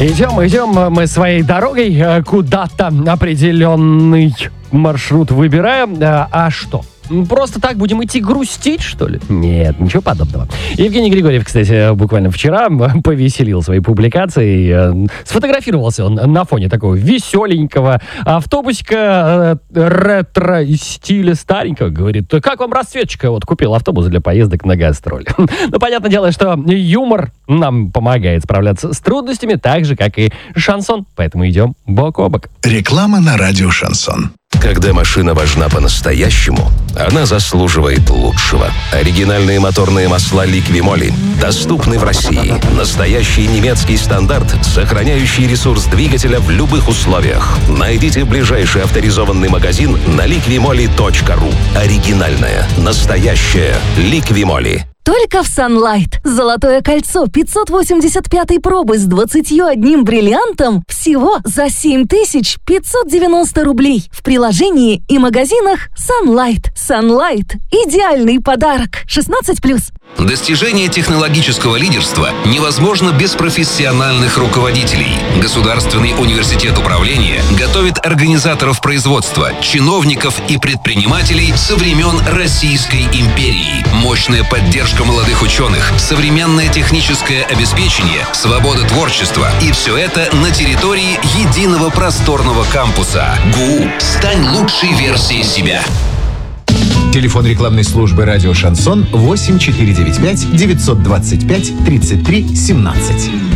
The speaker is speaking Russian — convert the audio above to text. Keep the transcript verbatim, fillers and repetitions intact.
Идем, идем мы своей дорогой, куда-то определенный маршрут выбираем. А что? Просто так будем идти грустить, что ли? Нет, ничего подобного. Евгений Григорьев, кстати, буквально вчера повеселил своей публикацией. Сфотографировался он на фоне такого веселенького автобусика ретро-стиля старенького. Говорит, как вам расцветочка? Вот купил автобус для поездок на гастроли. Ну, понятное дело, что юмор нам помогает справляться с трудностями, так же, как и шансон. Поэтому идем бок о бок. Реклама на радио «Шансон». Когда машина важна по-настоящему, она заслуживает лучшего. Оригинальные моторные масла Liqui-Moly доступны в России. Настоящий немецкий стандарт, сохраняющий ресурс двигателя в любых условиях. Найдите ближайший авторизованный магазин на liqui-moly точка ру. Оригинальная, настоящая Liqui-Moly. Только в Sunlight. Золотое кольцо пятьсот восемьдесят пятой пробы с двадцатью одним бриллиантом всего за семь тысяч пятьсот девяносто рублей. В приложении и магазинах Sunlight. Sunlight – идеальный подарок. шестнадцать плюс. Достижение технологического лидерства невозможно без профессиональных руководителей. Государственный университет управления готовит организаторов производства, чиновников и предпринимателей со времен Российской империи. Мощная поддержка молодых ученых, современное техническое обеспечение, свобода творчества. И все это на территории единого просторного кампуса. ГУ. Стань лучшей версией себя. Телефон рекламной службы «Радио Шансон» восемь четыре девять пять девятьсот двадцать пять тридцать три семнадцать.